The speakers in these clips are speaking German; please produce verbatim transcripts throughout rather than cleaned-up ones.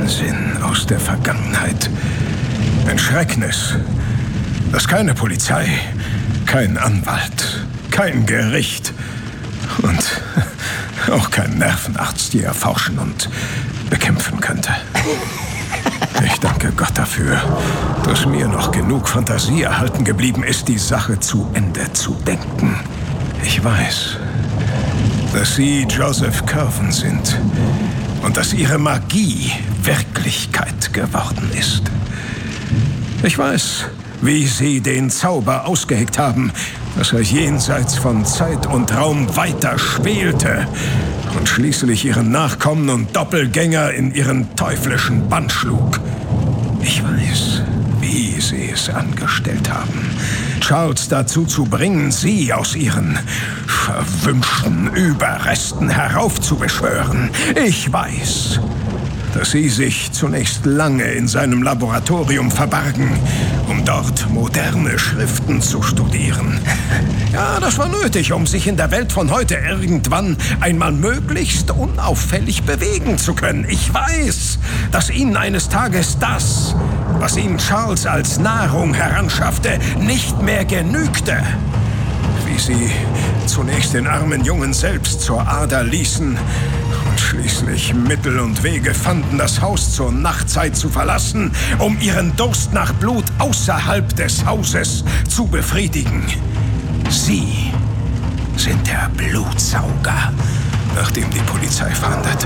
Wahnsinn aus der Vergangenheit. Ein Schrecknis, das keine Polizei, kein Anwalt, kein Gericht und auch kein Nervenarzt je erforschen und bekämpfen könnte. Ich danke Gott dafür, dass mir noch genug Fantasie erhalten geblieben ist, die Sache zu Ende zu denken. Ich weiß, dass Sie Joseph Curwen sind und dass Ihre Magie Wirklichkeit geworden ist. Ich weiß, wie Sie den Zauber ausgeheckt haben, dass er jenseits von Zeit und Raum weiter schwelte und schließlich Ihren Nachkommen und Doppelgänger in Ihren teuflischen Bann schlug. Ich weiß, wie Sie es angestellt haben, Charles dazu zu bringen, Sie aus Ihren verwünschten Überresten heraufzubeschwören. Ich weiß, dass Sie sich zunächst lange in seinem Laboratorium verbargen, um dort moderne Schriften zu studieren. Ja, das war nötig, um sich in der Welt von heute irgendwann einmal möglichst unauffällig bewegen zu können. Ich weiß, dass Ihnen eines Tages das, was Ihnen Charles als Nahrung heranschaffte, nicht mehr genügte. Wie Sie zunächst den armen Jungen selbst zur Ader ließen und schließlich Mittel und Wege fanden, das Haus zur Nachtzeit zu verlassen, um ihren Durst nach Blut außerhalb des Hauses zu befriedigen. Sie sind der Blutsauger, nach dem die Polizei fahndet.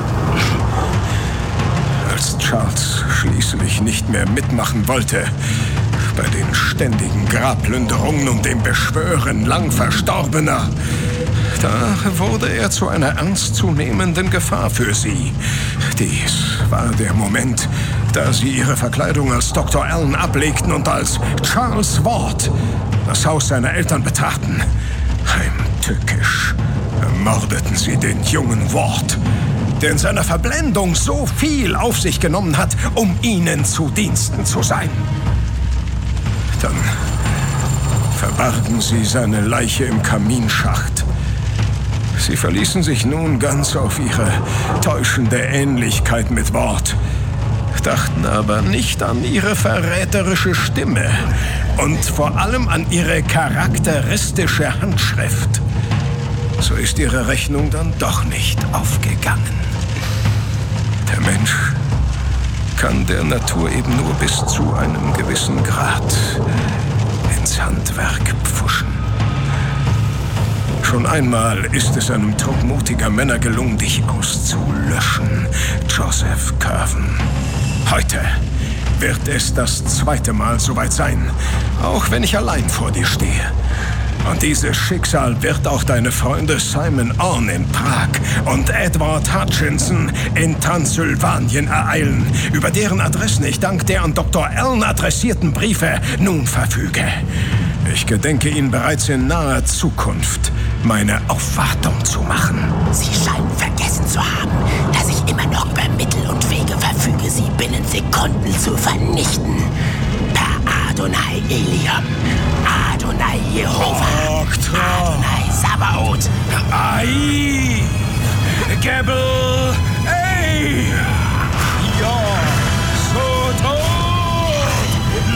Als Charles schließlich nicht mehr mitmachen wollte, bei den ständigen Grabplünderungen und dem Beschwören lang Verstorbener, da wurde er zu einer ernstzunehmenden Gefahr für Sie. Dies war der Moment, da Sie Ihre Verkleidung als Doktor Allen ablegten und als Charles Ward das Haus seiner Eltern betraten. Heimtückisch ermordeten Sie den jungen Ward, der in seiner Verblendung so viel auf sich genommen hat, um Ihnen zu Diensten zu sein. Dann verbargen Sie seine Leiche im Kaminschacht. Sie verließen sich nun ganz auf ihre täuschende Ähnlichkeit mit Ward, dachten aber nicht an ihre verräterische Stimme und vor allem an ihre charakteristische Handschrift. So ist ihre Rechnung dann doch nicht aufgegangen. Der Mensch kann der Natur eben nur bis zu einem gewissen Grad ins Handwerk pfuschen. Schon einmal ist es einem Trupp mutiger Männer gelungen, dich auszulöschen, Joseph Curwen. Heute wird es das zweite Mal soweit sein, auch wenn ich allein vor dir stehe. Und dieses Schicksal wird auch deine Freunde Simon Orne in Prag und Edward Hutchinson in Transsilvanien ereilen, über deren Adressen ich dank der an Doktor Allen adressierten Briefe nun verfüge. Ich gedenke Ihnen bereits in naher Zukunft meine Aufwartung zu machen. Sie scheinen vergessen zu haben, dass ich immer noch über Mittel und Wege verfüge, Sie binnen Sekunden zu vernichten. Per Adonai Eliam, Adonai Jehova, Adonai Sabaoth. Ai! Gebel! Ey!